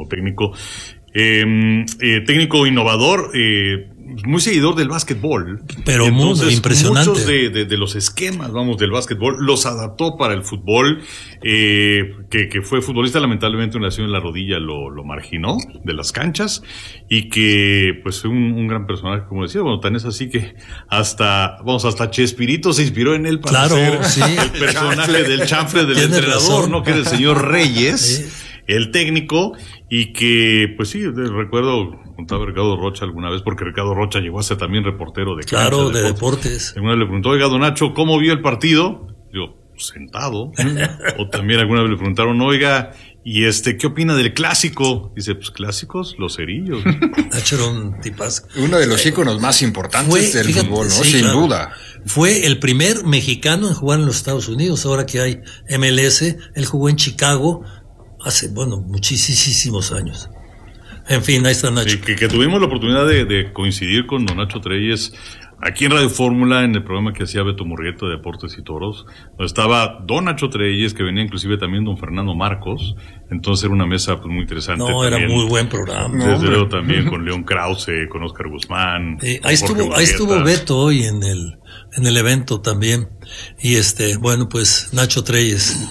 como técnico. Técnico innovador, muy seguidor del básquetbol. Pero muy impresionante. Muchos de los esquemas, del básquetbol, los adaptó para el fútbol. Que fue futbolista, lamentablemente una lesión en la rodilla lo marginó de las canchas. Y que, pues, fue un gran personaje, como decía. Bueno, tan es así que hasta Chespirito se inspiró en él para ser el personaje del chanfle del entrenador, razón, ¿no? Que era el señor Reyes, el técnico. Y que, pues sí, recuerdo, contaba Ricardo Rocha alguna vez, porque Ricardo Rocha llegó a ser también reportero de cancha, claro, de deportes. Alguna vez le preguntó, oiga, don Nacho, ¿cómo vio el partido? Digo, sentado. O también alguna vez le preguntaron, oiga, ¿y qué opina del clásico? Dice, pues clásicos, los cerillos. Nacho era un tipazo. Uno de los íconos más importantes del fútbol, ¿no? Sí, sin duda. Fue el primer mexicano en jugar en los Estados Unidos, ahora que hay MLS. Él jugó en Chicago hace, muchísimos años. En fin, ahí está Nacho. Sí, que tuvimos la oportunidad de coincidir con don Nacho Treyes aquí en Radio Fórmula, en el programa que hacía Beto Murrieta de Deportes y Toros, donde estaba don Nacho Treyes, que venía inclusive también don Fernando Marcos. Entonces era una mesa pues muy interesante. No, también, era muy buen programa. Desde luego también con León Krause, con Oscar Guzmán. Ahí estuvo Beto hoy en el evento también. Y pues Nacho Treyes,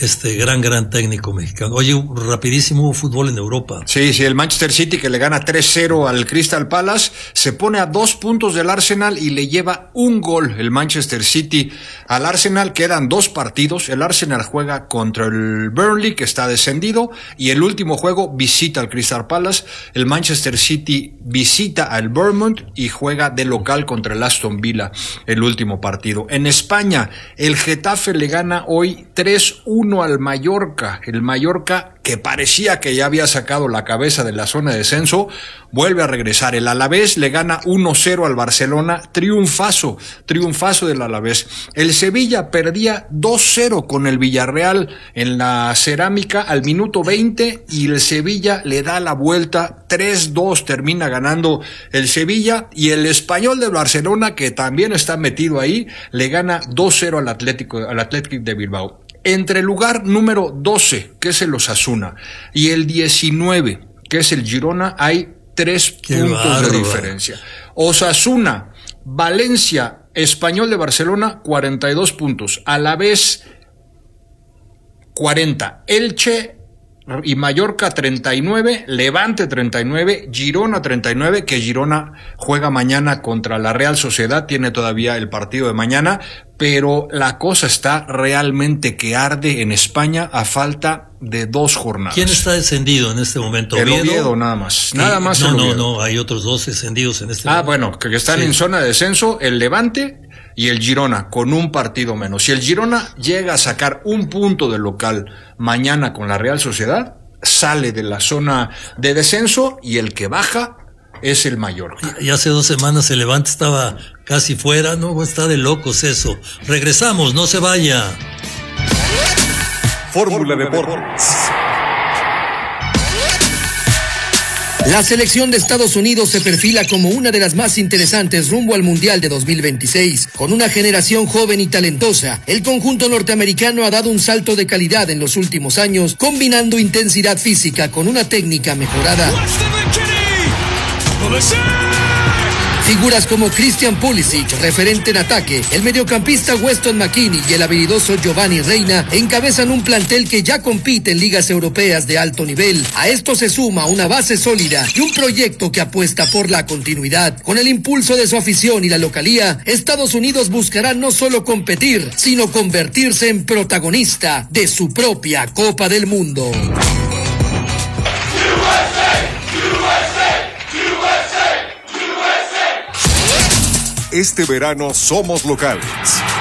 gran técnico mexicano. Oye, rapidísimo fútbol en Europa. Sí, el Manchester City, que le gana 3-0 al Crystal Palace, se pone a 2 puntos del Arsenal y le lleva un gol el Manchester City al Arsenal. Quedan 2 partidos. El Arsenal juega contra el Burnley, que está descendido, y el último juego visita al Crystal Palace. El Manchester City visita al Bournemouth y juega de local contra el Aston Villa el último partido. En España, el Getafe le gana hoy 3-1 al Mallorca. El Mallorca, que parecía que ya había sacado la cabeza de la zona de descenso, vuelve a regresar. El Alavés le gana 1-0 al Barcelona, triunfazo del Alavés. El Sevilla perdía 2-0 con el Villarreal en la Cerámica al minuto 20 y el Sevilla le da la vuelta, 3-2 termina ganando el Sevilla, y el Español de Barcelona, que también está metido ahí, le gana 2-0 al Atlético de Bilbao. Entre el lugar número 12, que es el Osasuna, y el 19, que es el Girona, hay 3 puntos de diferencia. Osasuna, Valencia, Español de Barcelona, 42 puntos. Alavés, 40. Elche y Mallorca, 39. Levante, 39. Girona, 39, que Girona juega mañana contra la Real Sociedad. Tiene todavía el partido de mañana. Pero la cosa está realmente que arde en España a falta de 2 jornadas. ¿Quién está descendido en este momento? El Oviedo nada más. No, hay otros 2 descendidos en este momento. Bueno, que están en zona de descenso, el Levante y el Girona, con un partido menos. Si el Girona llega a sacar un punto de local mañana con la Real Sociedad, sale de la zona de descenso, y el que baja es el Mallorca. Y hace 2 semanas el Levante estaba casi fuera, ¿no? Está de locos eso. Regresamos, no se vaya. Fórmula Deportes. La selección de Estados Unidos se perfila como una de las más interesantes rumbo al Mundial de 2026. Con una generación joven y talentosa, el conjunto norteamericano ha dado un salto de calidad en los últimos años, combinando intensidad física con una técnica mejorada. Figuras como Christian Pulisic, referente en ataque, el mediocampista Weston McKennie y el habilidoso Giovanni Reina encabezan un plantel que ya compite en ligas europeas de alto nivel. A esto se suma una base sólida y un proyecto que apuesta por la continuidad. Con el impulso de su afición y la localía, Estados Unidos buscará no solo competir, sino convertirse en protagonista de su propia Copa del Mundo. Este verano somos locales.